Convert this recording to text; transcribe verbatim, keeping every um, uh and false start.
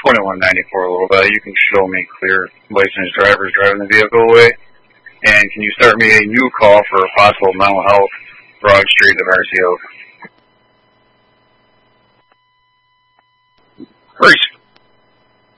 twenty-one ninety-four a little bit. You can show me clear licensed drivers driving the vehicle away. And can you start me a new call for a possible mental health Broad Street of R C O? Very